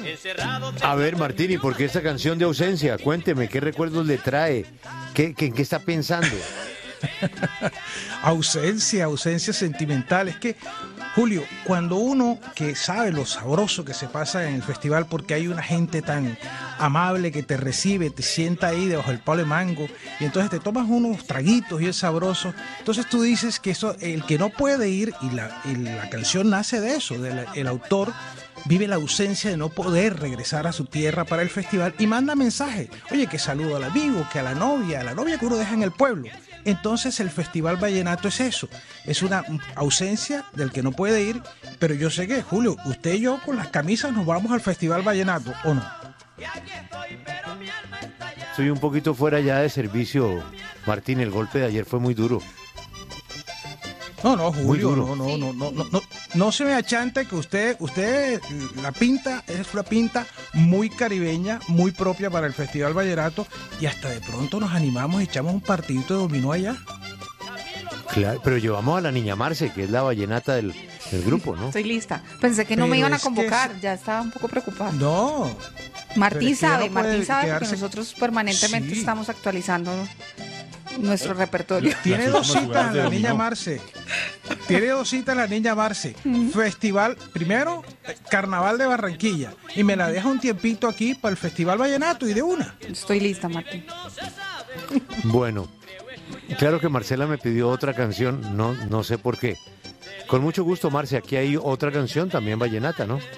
A ver, Martín, ¿y por qué esta canción de ausencia? Cuénteme, ¿qué recuerdos le trae? ¿En qué está pensando? Ausencia sentimental. Es que, Julio, cuando uno que sabe lo sabroso que se pasa en el festival, porque hay una gente tan amable que te recibe, te sienta ahí debajo del palo de mango, y entonces te tomas unos traguitos y es sabroso. Entonces tú dices que eso, el que no puede ir, y la canción nace de eso, el autor vive la ausencia de no poder regresar a su tierra para el festival y manda mensaje. Oye, que saludo al amigo, que a la novia que uno deja en el pueblo. Entonces el Festival Vallenato es eso, es una ausencia del que no puede ir, pero yo sé que, Julio, usted y yo con las camisas nos vamos al Festival Vallenato, ¿o no? Estoy un poquito fuera ya de servicio, Martín, el golpe de ayer fue muy duro. No, Julio, no se me achante que usted la pinta es una pinta muy caribeña, muy propia para el Festival Vallenato, y hasta de pronto nos animamos y echamos un partidito de dominó allá. Claro, pero llevamos a la niña Marce, que es la vallenata del grupo, ¿no? Estoy lista. Pensé que no me iban a convocar, ya estaba un poco preocupada. No. Martín sabe porque quedarse... nosotros permanentemente sí. estamos actualizando nuestro repertorio. Tiene dos citas la niña Marce. Festival, primero, Carnaval de Barranquilla. Y me la deja un tiempito aquí para el Festival Vallenato y de una. Estoy lista, Martín. Bueno, claro que Marcela me pidió otra canción, no sé por qué. Con mucho gusto, Marce, aquí hay otra canción también vallenata, ¿no?